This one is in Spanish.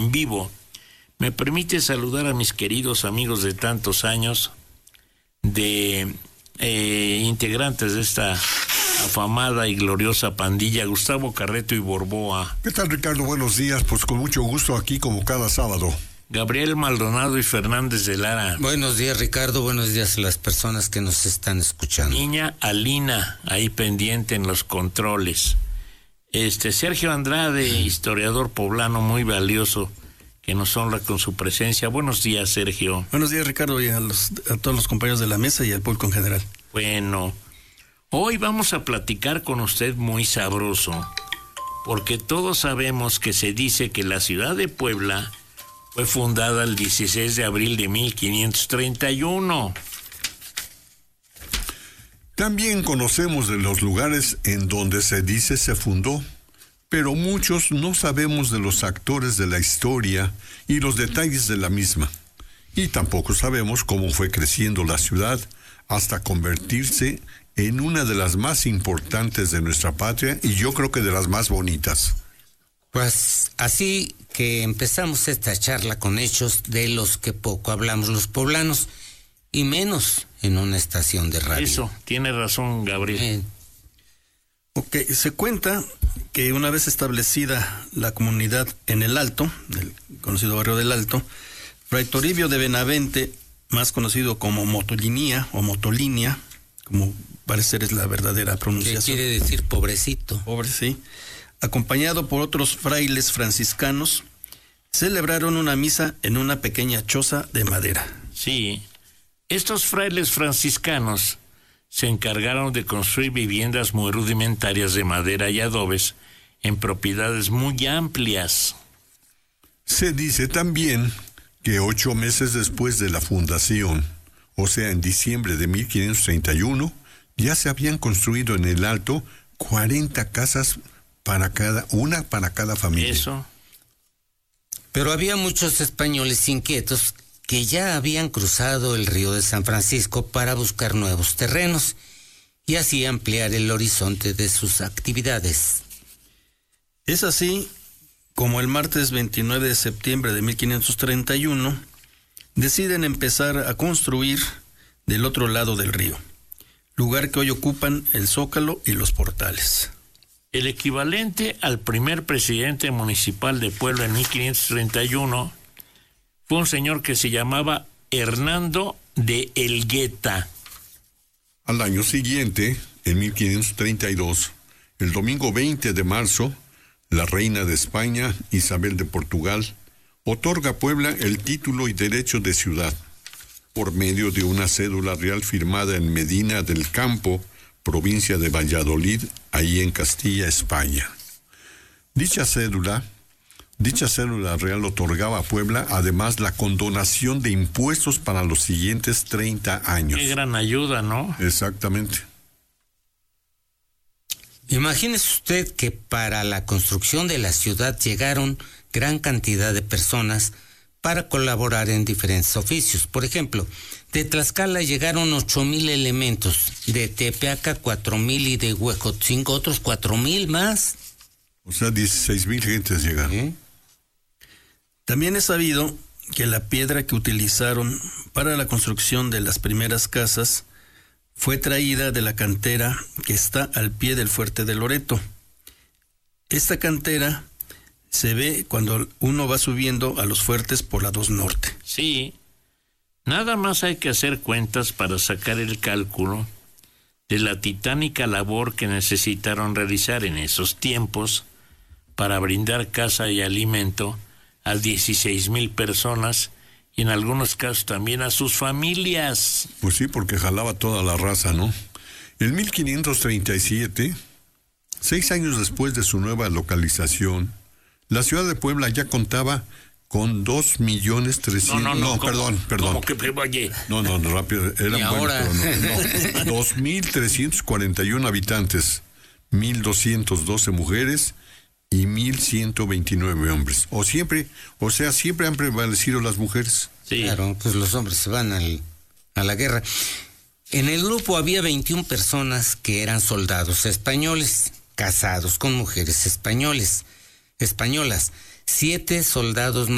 en vivo. Me permite saludar a mis queridos amigos de tantos años, de integrantes de esta afamada y gloriosa pandilla, Gustavo Carreto y Borboa. ¿Qué tal, Ricardo? Buenos días, pues con mucho gusto aquí como cada sábado. Gabriel Maldonado y Fernández de Lara. Buenos días, Ricardo, buenos días a las personas que nos están escuchando. Niña Alina, ahí pendiente en los controles. Sergio Andrade, historiador poblano muy valioso, que nos honra con su presencia. Buenos días, Sergio. Buenos días, Ricardo, y a todos los compañeros de la mesa y al público en general. Bueno, hoy vamos a platicar con usted muy sabroso, porque todos sabemos que se dice que la ciudad de Puebla fue fundada el 16 de abril de 1531. También conocemos de los lugares en donde se dice se fundó, pero muchos no sabemos de los actores de la historia y los detalles de la misma. Y tampoco sabemos cómo fue creciendo la ciudad hasta convertirse en una de las más importantes de nuestra patria y yo creo que de las más bonitas. Pues así que empezamos esta charla con hechos de los que poco hablamos los poblanos y menos en una estación de radio. Eso, tiene razón, Gabriel. Ok, se cuenta que una vez establecida la comunidad en el Alto, el conocido barrio del Alto, Fray Toribio de Benavente, más conocido como Motolinía o Motolinia, como parece es la verdadera pronunciación. ¿Qué quiere decir pobrecito? Pobre, sí. Acompañado por otros frailes franciscanos, celebraron una misa en una pequeña choza de madera. Sí, estos frailes franciscanos se encargaron de construir viviendas muy rudimentarias de madera y adobes en propiedades muy amplias. Se dice también que 8 meses después de la fundación, o sea, en diciembre de 1531, ya se habían construido en el Alto 40 casas una para cada familia. Eso. Pero había muchos españoles inquietos que ya habían cruzado el río de San Francisco para buscar nuevos terrenos y así ampliar el horizonte de sus actividades. Es así como el martes 29 de septiembre de 1531 deciden empezar a construir del otro lado del río, lugar que hoy ocupan el Zócalo y los portales. El equivalente al primer presidente municipal de Puebla en 1531 fue un señor que se llamaba Hernando de Elgueta. Al año siguiente, en 1532, el domingo 20 de marzo, la reina de España, Isabel de Portugal, otorga a Puebla el título y derecho de ciudad, por medio de una cédula real firmada en Medina del Campo, provincia de Valladolid, ahí en Castilla, España. Dicha cédula real otorgaba a Puebla además la condonación de impuestos para los siguientes 30 años. Qué gran ayuda, ¿no? Exactamente. Imagínese usted que para la construcción de la ciudad llegaron gran cantidad de personas para colaborar en diferentes oficios. Por ejemplo, de Tlaxcala llegaron 8,000 elementos, de Tepeaca 4,000 y de Huejotzingo otros 4,000 más. O sea, 16,000 gentes llegaron. ¿Sí? También es sabido que la piedra que utilizaron para la construcción de las primeras casas fue traída de la cantera que está al pie del fuerte de Loreto. Esta cantera se ve cuando uno va subiendo a los fuertes por la 2 Norte. Sí, nada más hay que hacer cuentas para sacar el cálculo de la titánica labor que necesitaron realizar en esos tiempos para brindar casa y alimento a 16,000 personas y en algunos casos también a sus familias. Pues sí, porque jalaba toda la raza, ¿no? En 1537, 6 años después de su nueva localización, la ciudad de Puebla ya contaba con 2,300,000... No, perdón. ¿Cómo que oye? No, rápido. Eran ahora? Buenos, no. 2,341 habitantes, 1,212 mujeres y 1,129 hombres. Siempre han prevalecido las mujeres. Sí. Claro, pues los hombres se van a la guerra. En el grupo había 21 personas que eran soldados españoles, casados con mujeres españolas. 7 soldados